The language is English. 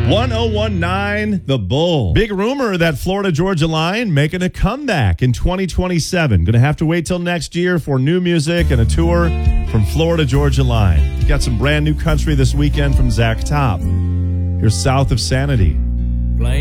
1019 The Bull. Big rumor that Florida Georgia Line making a comeback in 2027. Going to have to wait till next year for new music and a tour from Florida Georgia Line. Got some brand new country this weekend from Zach Top. Here's South of Sanity.